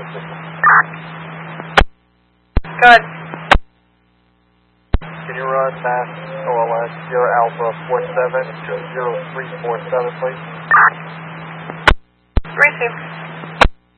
Good. Can you run mass OLS Sierra Alpha 47 to 0347, please? Received.